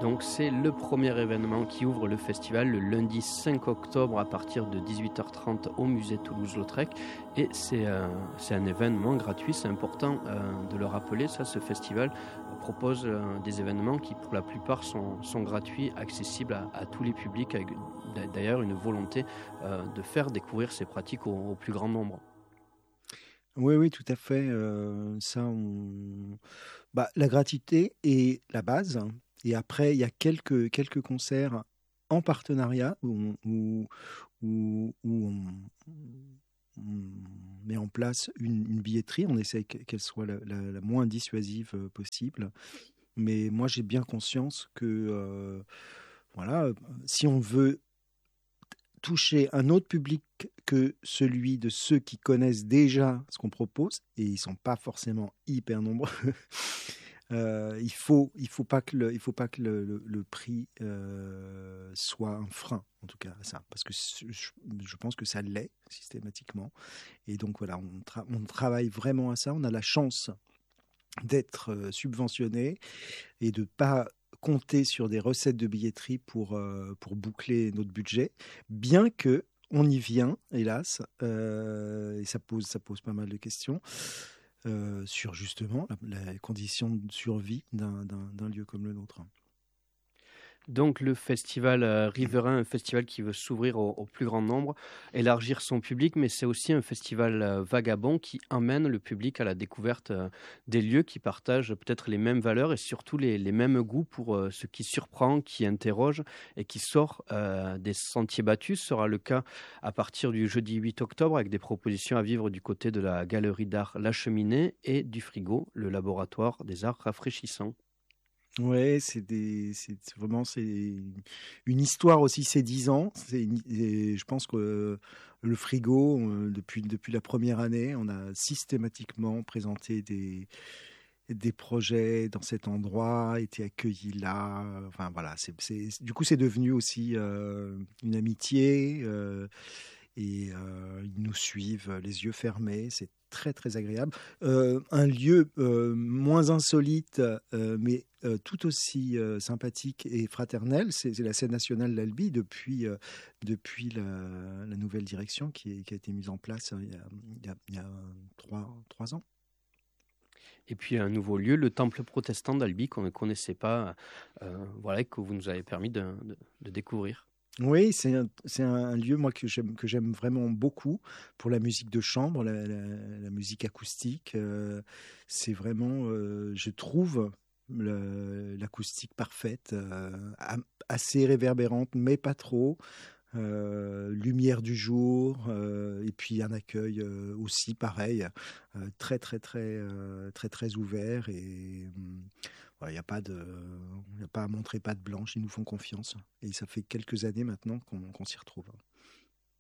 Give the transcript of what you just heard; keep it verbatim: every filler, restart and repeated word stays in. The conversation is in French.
Donc c'est le premier événement qui ouvre le festival le lundi cinq octobre à partir de dix-huit heures trente au musée Toulouse-Lautrec. Et c'est, euh, c'est un événement gratuit, c'est important euh, de le rappeler. Ça, ce festival propose euh, des événements qui pour la plupart sont, sont gratuits, accessibles à, à tous les publics, avec d'ailleurs une volonté euh, de faire découvrir ces pratiques au, au plus grand nombre. Oui, oui, tout à fait. euh, ça, on... bah, la gratuité est la base. Et après, il y a quelques, quelques concerts en partenariat où, on- où, où- où on, on met en place une, une billetterie. On essaie que- qu'elle soit la, la- la moins dissuasive euh, possible. Mais moi, j'ai bien conscience que, euh, voilà, euh, si on veut toucher un autre public que celui de ceux qui connaissent déjà ce qu'on propose, et ils sont pas forcément hyper nombreux, euh, il faut, il faut pas que le, il faut pas que le, le- le prix euh, soit un frein, en tout cas à ça, parce que je, je pense que ça l'est systématiquement. Et donc voilà, on, tra- on travaille vraiment à ça. On a la chance d'être euh, subventionné et de pas compter sur des recettes de billetterie pour, euh, pour boucler notre budget, bien que on y vient, hélas, euh, et ça pose, ça pose pas mal de questions euh, sur justement la, la condition de survie d'un, d'un, d'un lieu comme le nôtre. Donc le festival euh, Riverain, un festival qui veut s'ouvrir au, au plus grand nombre, élargir son public, mais c'est aussi un festival euh, vagabond qui emmène le public à la découverte euh, des lieux qui partagent peut-être les mêmes valeurs et surtout les, les mêmes goûts pour euh, ce qui surprend, qui interroge et qui sort euh, des sentiers battus. Ce sera le cas à partir du jeudi huit octobre avec des propositions à vivre du côté de la galerie d'art La Cheminée et du Frigo, le laboratoire des arts rafraîchissants. Ouais, c'est des, c'est c'est vraiment c'est une histoire aussi. C'est dix ans. C'est, une- et je pense que euh, le frigo, euh, depuis depuis la première année, on a systématiquement présenté des des projets dans cet endroit, été accueillis là. Enfin voilà, c'est, c'est du coup c'est devenu aussi euh, une amitié. euh, et euh, ils nous suivent les yeux fermés. C'est très très agréable. Euh, un lieu euh, moins insolite, euh, mais euh, tout aussi euh, sympathique et fraternel, c'est, c'est la scène nationale d'Albi depuis, euh, depuis la, la nouvelle direction qui, est- qui a été mise en place euh, il y a, il y a- il y a trois, trois ans. Et puis un nouveau lieu, le temple protestant d'Albi qu'on ne connaissait pas, euh, voilà, que vous nous avez permis de, de- de découvrir. Oui, c'est un, c'est un lieu moi que j'aime que j'aime vraiment beaucoup pour la musique de chambre, la, la- la musique acoustique. euh, c'est vraiment, euh, je trouve, le- l'acoustique parfaite, euh, am- assez réverbérante, mais pas trop. euh, lumière du jour, euh, et puis un accueil euh, aussi pareil, euh, très très très euh, très très ouvert et hum, voilà, il n'y a pas de, il y a pas à montrer patte blanche, ils nous font confiance et ça fait quelques années maintenant qu'on qu'on s'y retrouve.